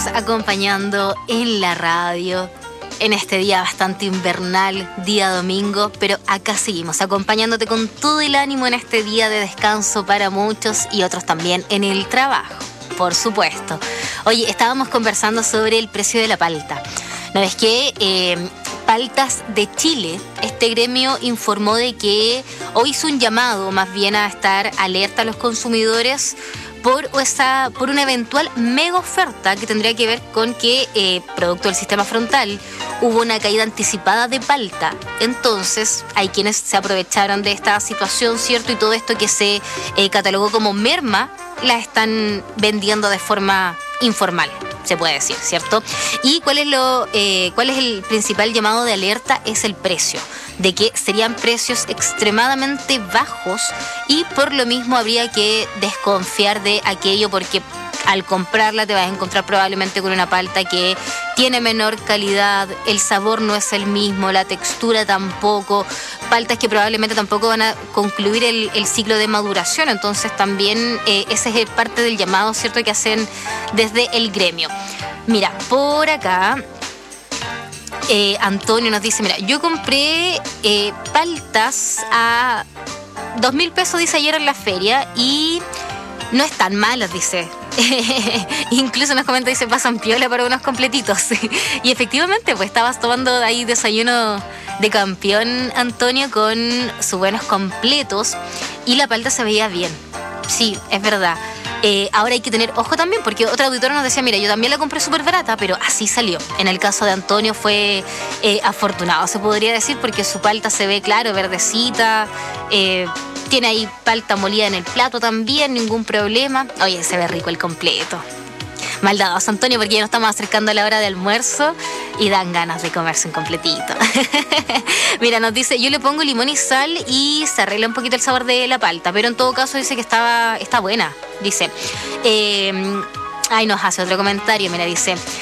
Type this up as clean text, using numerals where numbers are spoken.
Acompañando en la radio en este día bastante invernal, día domingo, pero acá seguimos acompañándote con todo el ánimo en este día de descanso para muchos y otros también en el trabajo, por supuesto. Oye, estábamos conversando sobre el precio de la palta. ¿No ves que Paltas de Chile, este gremio informó de que hoy hizo un llamado más bien a estar alerta a los consumidores por una eventual mega oferta que tendría que ver con que, producto del sistema frontal, hubo una caída anticipada de palta. Entonces, hay quienes se aprovecharon de esta situación, ¿cierto? Y todo esto que se catalogó como merma, la están vendiendo de forma informal, se puede decir, ¿cierto? ¿Y cuál es el principal llamado de alerta? Es el precio, de que serían precios extremadamente bajos y por lo mismo habría que desconfiar de aquello porque al comprarla te vas a encontrar probablemente con una palta que tiene menor calidad, el sabor no es el mismo, la textura tampoco, paltas que probablemente tampoco van a concluir el ciclo de maduración. Entonces también ese es parte del llamado, ¿cierto?, que hacen desde el gremio. Mira, por acá Antonio nos dice, mira, yo compré paltas a 2.000 pesos, dice, ayer en la feria y no están malas, dice. Incluso nos comenta, dice, pasan piola para unos completitos. Y efectivamente, pues estabas tomando ahí desayuno de campeón, Antonio, con sus buenos completos y la palta se veía bien. Sí, es verdad. Ahora hay que tener ojo también, porque otra auditora nos decía, mira, yo también la compré súper barata, pero así salió. En el caso de Antonio fue afortunado, se podría decir, porque su palta se ve, claro, verdecita, tiene ahí palta molida en el plato también, ningún problema. Oye, se ve rico el completo. Maldados, Antonio, porque ya nos estamos acercando a la hora de almuerzo y dan ganas de comerse un completito. Mira, nos dice, yo le pongo limón y sal y se arregla un poquito el sabor de la palta, pero en todo caso dice que está buena. Dice, nos hace otro comentario, mira, dice,